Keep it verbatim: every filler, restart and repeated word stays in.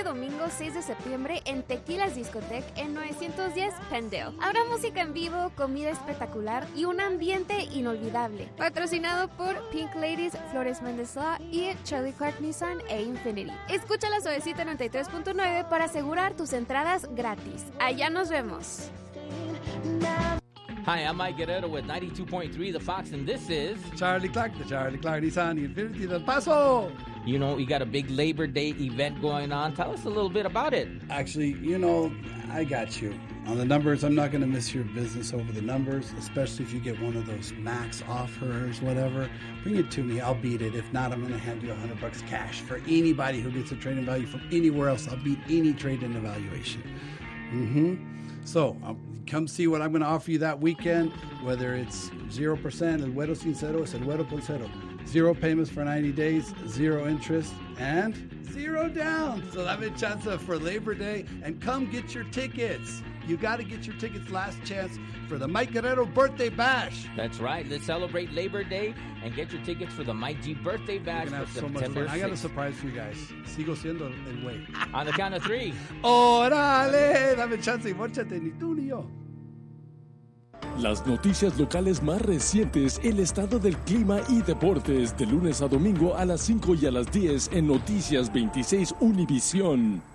este domingo seis de septiembre en Tequilas Discotech en novecientos diez Pendale. Habrá música en vivo, comida espectacular y un ambiente inolvidable. Patrocinado por Pink Ladies, Flores Mendesoa y Charlie Clark Nissan e Infinity. Escucha la Suavecita noventa y tres punto nueve para asegurar tus entradas gratis. Allá nos vemos. Hi, I'm Mike Guerrero with ninety-two point three The Fox, and this is Charlie Clark, the Charlie Clark Nissan Infinity del Paso. You know, you got a big Labor Day event going on. Tell us a little bit about it. Actually, you know, I got you. On the numbers, I'm not going to miss your business over the numbers, especially if you get one of those max offers, whatever. Bring it to me. I'll beat it. If not, I'm going to hand you one hundred bucks cash for anybody who gets a trade-in value from anywhere else. I'll beat any trade-in evaluation. Mm-hmm. So, um, come see what I'm going to offer you that weekend, whether it's zero percent, El Güero Sin Cero, es El Güero Con Cero. Zero payments for ninety days, zero interest, and zero down. So have a chance for Labor Day, and come get your tickets. You got to get your tickets last chance for the Mike Guerrero Birthday Bash. That's right. Let's celebrate Labor Day and get your tickets for the Mike G Birthday Bash for so September I got a surprise for you guys. Sigo siendo el güey. On the count of three. ¡Órale! Dame chance y mórchate, ni tú ni yo. Las noticias locales más recientes, el estado del clima y deportes, de lunes a domingo a las cinco y a las diez en Noticias veintiséis Univisión.